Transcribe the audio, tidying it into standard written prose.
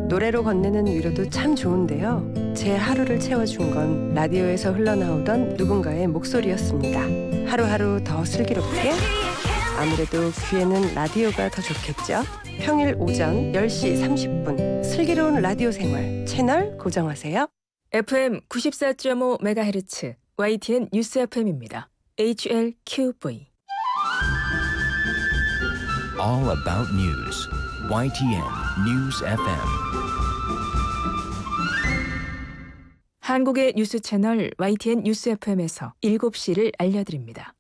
노래로 건네는 위로도 참 좋은데요. 제 하루를 채워준 건 라디오에서 흘러나오던 누군가의 목소리였습니다. 하루하루 더 슬기롭게, 아무래도 귀에는 라디오가 더 좋겠죠. 평일 오전 10시 30분 슬기로운 라디오 생활 채널 고정하세요. FM 94.5MHz YTN 뉴스 FM입니다. HLQV. All about news. YTN News FM. 한국의 뉴스 채널 YTN 뉴스 FM에서 7시를 알려드립니다.